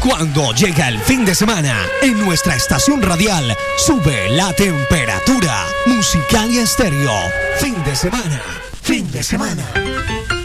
Cuando llega el fin de semana, en nuestra estación radial sube la temperatura. Musical y Estéreo. Fin de semana. Fin de semana.